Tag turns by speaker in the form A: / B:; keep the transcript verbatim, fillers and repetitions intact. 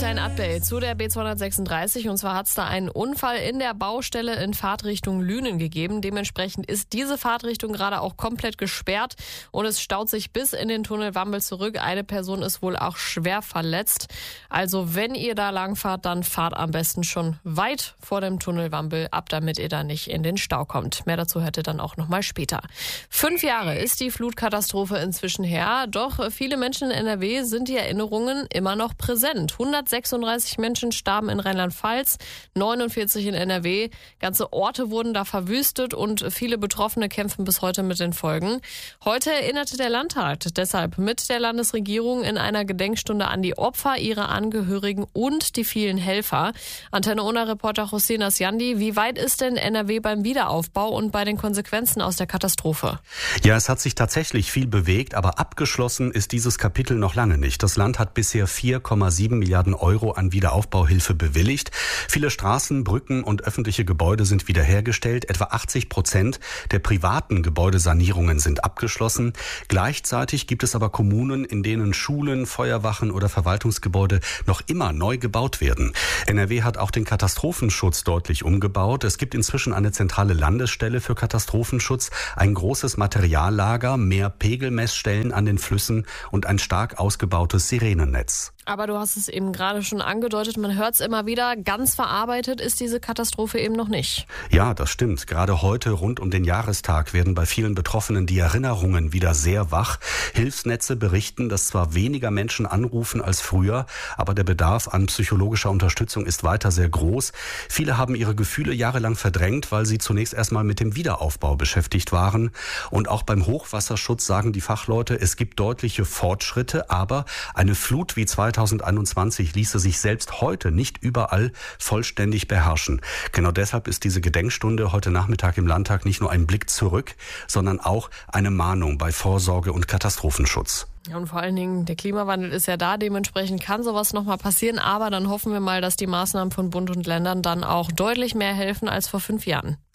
A: ein Update zu der B zweihundertsechsunddreißig. Und zwar hat es da einen Unfall in der Baustelle in Fahrtrichtung Lünen gegeben. Dementsprechend ist diese Fahrtrichtung gerade auch komplett gesperrt und es staut sich bis in den Tunnel Wambel zurück. Eine Person ist wohl auch schwer verletzt. Also wenn ihr da lang fahrt, dann fahrt am besten schon weit vor dem Tunnel Wambel ab, damit ihr da nicht in den Stau kommt. Mehr dazu hört ihr dann auch nochmal später. Fünf Jahre ist die Flutkatastrophe inzwischen her. Doch viele Menschen in N R W sind die Erinnerungen immer noch präsent. hundertsechsunddreißig Menschen starben in Rheinland-Pfalz, neunundvierzig in N R W. Ganze Orte wurden da verwüstet und viele Betroffene kämpfen bis heute mit den Folgen. Heute erinnerte der Landtag deshalb mit der Landesregierung in einer Gedenkstunde an die Opfer, ihre Angehörigen und die vielen Helfer. Antenne Ona-Reporter Hossein Asjandi, wie weit ist denn N R W beim Wiederaufbau und bei den Konsequenzen aus der Katastrophe?
B: Ja, es hat sich tatsächlich viel bewegt, aber abgeschlossen ist dieses Kapitel noch lange nicht. Das Land hat bisher vier Komma sieben Milliarden Euro an Wiederaufbauhilfe bewilligt. Viele Straßen, Brücken und öffentliche Gebäude sind wiederhergestellt. Etwa achtzig Prozent der privaten Gebäudesanierungen sind abgeschlossen. Gleichzeitig gibt es aber Kommunen, in denen Schulen, Feuerwachen oder Verwaltungsgebäude noch immer neu gebaut werden. N R W hat auch den Katastrophenschutz deutlich umgebaut. Es gibt inzwischen eine zentrale Landesstelle für Katastrophenschutz, ein großes Materiallager, mehr Pegelmessstellen an den Flüssen und ein stark ausgebautes Sirenennetz.
A: Aber du hast es eben gerade schon angedeutet, man hört es immer wieder, ganz verarbeitet ist diese Katastrophe eben noch nicht.
B: Ja, das stimmt. Gerade heute rund um den Jahrestag werden bei vielen Betroffenen die Erinnerungen wieder sehr wach. Hilfsnetze berichten, dass zwar weniger Menschen anrufen als früher, aber der Bedarf an psychologischer Unterstützung ist weiter sehr groß. Viele haben ihre Gefühle jahrelang verdrängt, weil sie zunächst erstmal mit dem Wiederaufbau beschäftigt waren. Und auch beim Hochwasserschutz sagen die Fachleute, es gibt deutliche Fortschritte, aber eine Flut wie zweitausendeinundzwanzig ließe sich selbst heute nicht überall vollständig beherrschen. Genau deshalb ist diese Gedenkstunde heute Nachmittag im Landtag nicht nur ein Blick zurück, sondern auch eine Mahnung bei Vorsorge und Katastrophenschutz.
A: Und vor allen Dingen, der Klimawandel ist ja da, dementsprechend kann sowas nochmal passieren, aber dann hoffen wir mal, dass die Maßnahmen von Bund und Ländern dann auch deutlich mehr helfen als vor fünf Jahren.